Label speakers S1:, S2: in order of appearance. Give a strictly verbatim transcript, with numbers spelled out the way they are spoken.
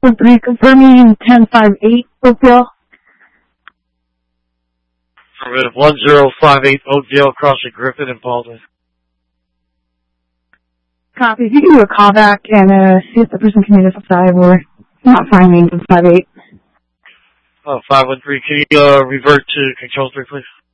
S1: one three, confirming ten five eight, Oakdale.
S2: Affirmative, one zero five eight, Oakdale, crossing Griffin and Baldwin.
S1: Copy. If you can do a callback and uh, see if the person can meet us outside, we're not finding ten five eight.
S2: Oh, five one three, can you uh, revert to control three, please?